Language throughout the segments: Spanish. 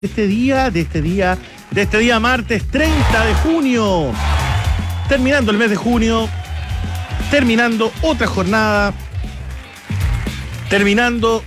de este día martes 30 de junio. Terminando el mes de junio, terminando otra jornada, terminando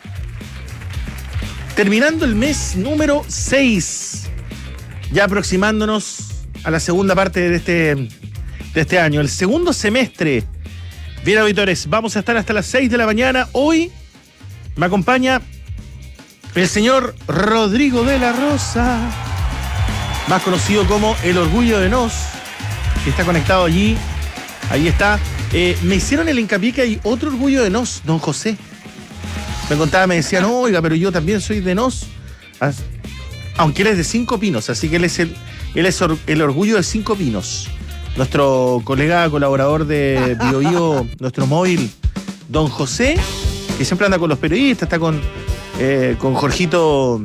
el mes número 6, ya aproximándonos a la segunda parte de este año, el segundo semestre. Bien, auditores, vamos a estar hasta las 6 de la mañana. Hoy me acompaña el señor Rodrigo de la Rosa, más conocido como El Orgullo de Nos, que está conectado allí. Ahí está. Me hicieron el hincapié que hay otro Orgullo de Nos, don José. Me contaba, me decían, no, oiga, pero yo también soy de Nos, aunque él es de Cinco Pinos, así que él es el Orgullo de Cinco Pinos. Nuestro colega colaborador de Bio Bio, nuestro móvil, don José, que siempre anda con los periodistas, está con Jorgito,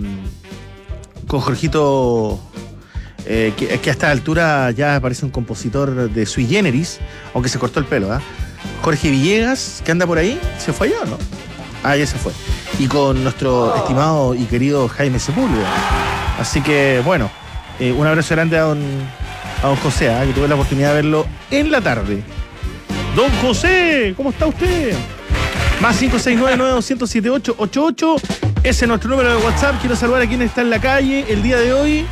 que a esta altura ya parece un compositor de sui generis, aunque se cortó el pelo, ¿eh? Jorge Villegas, que anda por ahí, ¿se fue allá o no? Ah, ya se fue. Y con nuestro estimado y querido Jaime Sepúlveda. Así que, bueno, un abrazo grande a don José, que tuve la oportunidad de verlo en la tarde. Don José, ¿cómo está usted? Más 569-9207-888. Ese es nuestro número de WhatsApp. Quiero saludar a quien está en la calle el día de hoy.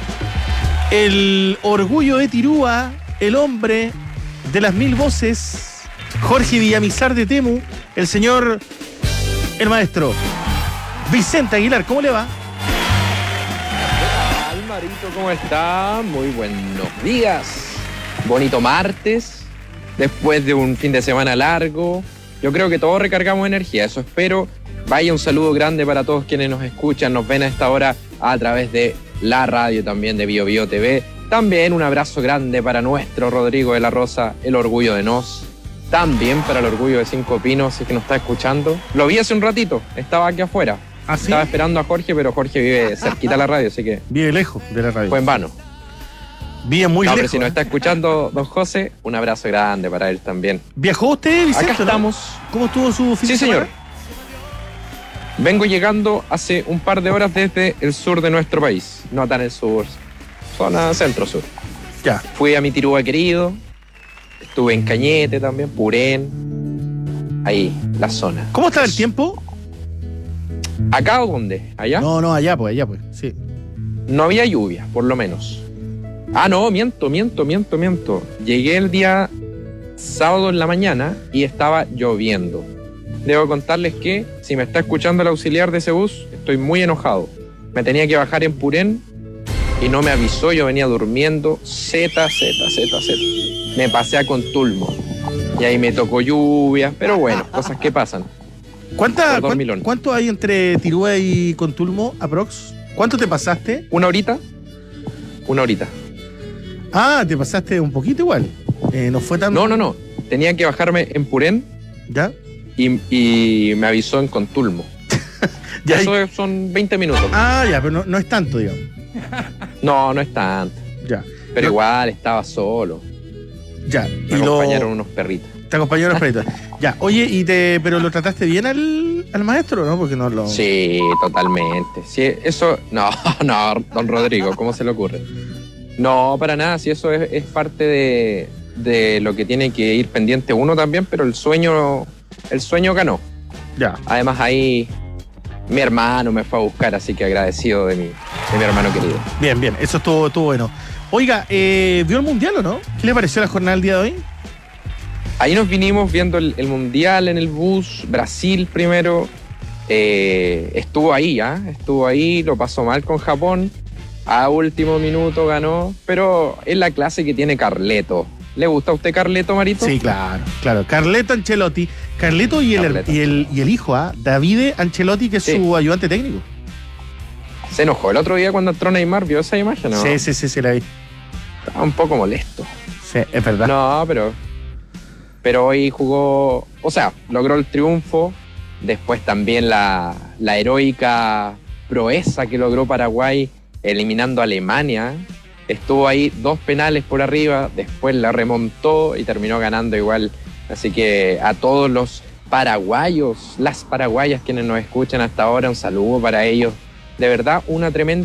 El Orgullo de Tirúa, el hombre de las 1000 voces, Jorge Villamizar de Temu, el señor, el maestro Vicente Aguilar. ¿Cómo le va? ¿Qué tal, Marito? ¿Cómo está? Muy buenos días. Bonito martes, después de un fin de semana largo. Yo creo que todos recargamos energía, eso espero. Vaya, un saludo grande para todos quienes nos escuchan, nos ven a esta hora a través de la radio también de Bio Bio TV. También un abrazo grande para nuestro Rodrigo de la Rosa, el Orgullo de Nos. También para el Orgullo de Cinco Pinos, si es que nos está escuchando. Lo vi hace un ratito, estaba aquí afuera. ¿Ah, sí? Estaba esperando a Jorge, pero Jorge vive cerquita de la radio, así que... Vive lejos de la radio. Fue en vano. Vive muy lejos. Pero si nos está escuchando don José, un abrazo grande para él también. ¿Viajó usted, Vicente? Acá estamos. ¿No? ¿Cómo estuvo su fin de semana? Sí, señor. Vengo llegando hace un par de horas desde el sur de nuestro país. No tan el sur, zona centro-sur. Ya. Fui a mi Tirúa querido, estuve en Cañete también, Purén, ahí, la zona. ¿Cómo estaba el tiempo? ¿Acá o dónde? ¿Allá? No, allá pues, sí. No había lluvia, por lo menos. Ah, no, miento. Llegué el día sábado en la mañana y estaba lloviendo. Debo contarles que, si me está escuchando el auxiliar de ese bus, estoy muy enojado. Me tenía que bajar en Purén y no me avisó, yo venía durmiendo. Z. Me pasé a Contulmo y ahí me tocó lluvia, pero bueno, cosas que pasan. ¿Cuánto hay entre Tirúa y Contulmo, aprox? ¿Cuánto te pasaste? ¿Una horita? Ah, te pasaste un poquito igual. No fue tan... No. Tenía que bajarme en Purén. ¿Ya? Y me avisó en Contulmo. Ya, eso son 20 minutos. Ah, ya, pero no es tanto, digamos. No es tanto. Ya. Pero igual estaba solo. Ya. Me acompañaron unos perritos. Te acompañaron unos perritos. Ya, oye, pero ¿lo trataste bien al maestro, no? Porque no lo... Sí, totalmente. Sí, eso... No, don Rodrigo, ¿cómo se le ocurre? No, para nada, sí, eso es parte de lo que tiene que ir pendiente uno también, pero el sueño ganó. Ya. Además ahí mi hermano me fue a buscar, así que agradecido de mi hermano querido. Bien, eso estuvo bueno. Oiga, ¿vio el Mundial o no? ¿Qué le pareció la jornada del día de hoy? Ahí nos vinimos viendo el Mundial en el bus, Brasil primero, estuvo ahí, lo pasó mal con Japón, a último minuto ganó, pero es la clase que tiene Carleto. ¿Le gusta a usted Carleto, Marito? Sí, claro. Carleto Ancelotti. Carleto y el hijo, Davide Ancelotti, que es su ayudante técnico. Se enojó el otro día cuando entró Neymar, ¿vio esa imagen? ¿No? Sí, la vi. Estaba un poco molesto. Sí, es verdad. No, pero hoy jugó, o sea, logró el triunfo. Después también la heroica proeza que logró Paraguay eliminando a Alemania. Estuvo ahí 2 penales por arriba, después la remontó y terminó ganando igual. Así que a todos los paraguayos, las paraguayas quienes nos escuchan hasta ahora, un saludo para ellos. de verdad una tremenda